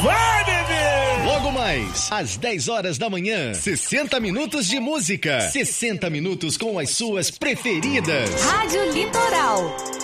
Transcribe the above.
Vai, bebê! Logo mais, às 10 horas da manhã, 60 minutos de música. 60 minutos com as suas preferidas. Rádio Litoral.